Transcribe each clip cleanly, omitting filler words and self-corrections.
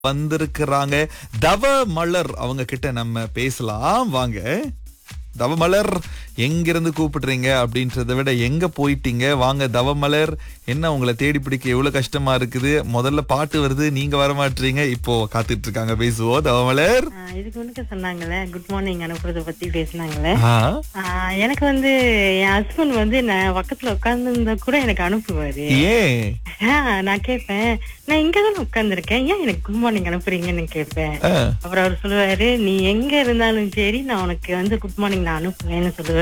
வந்திருக்கிறாங்க. தவ மலர் அவங்க கிட்ட நம்ம பேசலாம் வாங்க. தவமலர் எங்கிருந்து கூப்பிடுறீங்க அப்படின்றத விட எங்க போயிட்டீங்க? வாங்க தவமலர், என்ன உங்களை தேடி பிடிக்க எவ்வளவு கஷ்டமா இருக்குது? முதல்ல பாட்டு வருது, நீங்க வர மாட்டீங்க. இப்போ காத்துட்டு இருக்காங்க, பேசுவோம். தவமலர், இதுக்கு முன்னுக்கு சொன்னாங்களே குட் மார்னிங் அனுப்புறத பத்தி பேசினாங்களே. ஆ, எனக்கு வந்து என் ஹஸ்பண்ட் வந்து நான் பக்கத்துல உட்கார்ந்து இருந்தா கூட எனக்கு அனுப்புவாரு. ஏன்? நான் கேட்பேன், நான் இங்கதானே உட்கார்ந்து இருக்கேன், ஏன் எனக்கு குட் மார்னிங் அனுப்புறீங்கன்னு கேட்பேன். ஆ, அப்புறம் அவர் சொல்லுவாரு, நீ எங்க இருந்தாலும் சரி நான் உனக்கு வந்து குட் மார்னிங் நான் அனுப்புவேன்னு சொல்லுவாரு.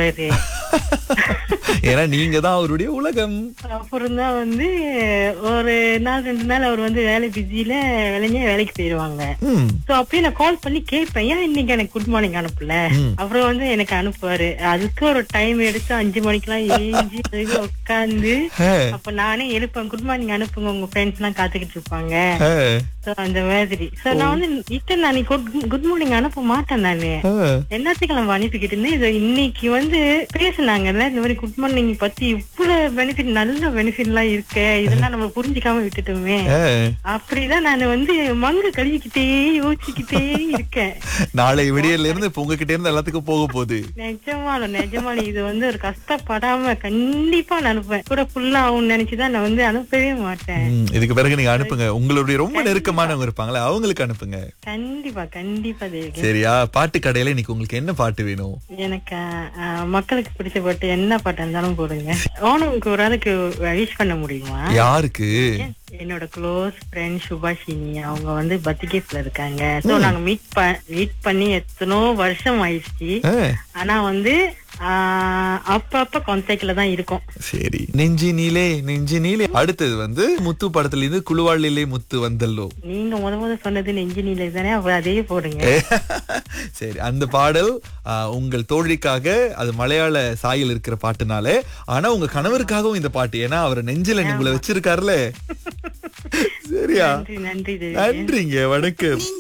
ஏன்னா நீங்க தான் அவருடைய உலகம். அப்புறம் தான் வந்து ஒரு நாள் 2 நாள் அவர் வந்து வேலை பிஸியில வேலைக்கு போயிருவாங்க. ம், சோ அப்படியே நான் கால் பண்ணி கேட்பேன், ஏன் இன்னைக்கு எனக்கு குட் மார்னிங் அனுப்பல. அப்புறம் வந்து எனக்கு அனுப்புவாரு. அதுக்கு ஒரு டைம் எடுத்து 5 மணிக்கெல்லாம் ஏஞ்சி உட்காந்து ஆ, அப்ப நானே எழுப்பேன், குட் மார்னிங் அனுப்புங்க, உங்க ஃப்ரெண்ட்ஸ் எல்லாம் காத்துக்கிட்டு இருப்பாங்க. ஆ, சோ அந்த மாதிரி. சோ நான் வந்து நான் குட் மார்னிங் அனுப்ப மாட்டேன். நானு ஆ. எல்லாத்துக்கும் நம்ம அனுப்பிக்கிட்டு இருந்தேன். இது இன்னைக்கு வந்து பேசுனாங்கல்ல இந்த மாதிரி குட் மார்னிங் பத்தி இவ்வளவு பெனிஃபிட், நல்ல பெனிஃபிட் எல்லாம் இருக்கு, இதெல்லாம் நம்ம புரிஞ்சுக்காம விட்டுட்டோமே. அப்படிதான் நான் வந்து மங்க கழுவிக்கிட்டே யோசிச்சுக்கிட்டே இருக்கேன். நாளை விடியல இருந்து இப்ப உங்ககிட்ட இருந்து எல்லாத்துக்கும் போக போகுது. நிஜமா இது வந்து ஒரு கஷ்டப்படாம கண்டிப்பா நான் அனுப்புவேன். கூட ஃபுல்லா ஆகும்னு நினைச்சுதான் நான் வந்து அனுப்பவே மாட்டேன். இதுக்கு பிறகு நீங்க அனுப்புங்க, உங்களுடைய ரொம்ப நெருக்கமானவங்க இருப்பாங்களே அவங்களுக்கு அனுப்புங்க. கண்டிப்பா தேவி. சரியா? பாட்டு கடையில இன்னைக்கு உங்களுக்கு என்ன பாட்டு வேணும்? எனக்கு மக்களுக்கு பிடிச்ச பாட்டு என்ன பாட்டு இருந்தாலும் போடுங்க. ஓணம்க்கு ஒரு ஆளுக்கு விஷ் பண்ண முடியுமா? யாருக்கு? என்னோட க்ளோஸ் ஃப்ரெண்ட் சுபாஷினி, அவங்க வந்து பத்திகேப்ல இருக்காங்க. சோ நாங்க மீட் பண்ணி எத்தனோ வருஷம் ஆயிடுச்சு. ஆனா வந்து அப்ப கான்டாக்ட்ல தான் இருக்கும். சரி, நெஞ்சினிலே. அடுத்தது வந்து முத்து படத்துல இருந்து குழுவாளிலே முத்து வந்தல்லோ. நீங்க முத சொன்னது நெஞ்சினிலே தானே, அப்ப அதே போடுங்க. சரி, அந்த பாடல் உங்கள் தோழிக்காக. அது மலையாள சாயல் இருக்கிற பாட்டுனாலே. ஆனா உங்க கணவருக்காகவும் இந்த பாட்டு, ஏன்னா அவர் நெஞ்சில உங்களை வச்சிருக்காருல. சரியா? நன்றி நன்றிங்க, வணக்கம்.